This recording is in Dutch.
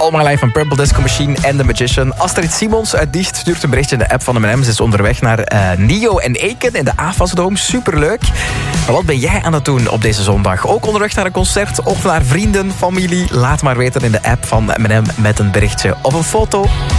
All My Life van Purple Disco Machine en The Magician. Astrid Simons uit Diest stuurt een berichtje in de app van M&M. Ze is onderweg naar Nio en Eken in de AFAS-dome. Superleuk. Maar wat ben jij aan het doen op deze zondag? Ook onderweg naar een concert of naar vrienden, familie? Laat maar weten in de app van M&M met een berichtje of een foto.